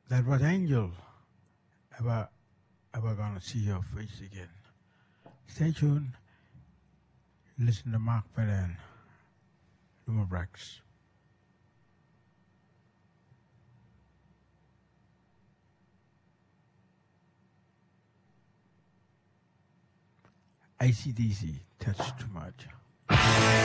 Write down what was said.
That was Angel. Ever gonna see your face again? Stay tuned. Listen to Mark Pellan, Lumabrax. AC/DC, touch too much.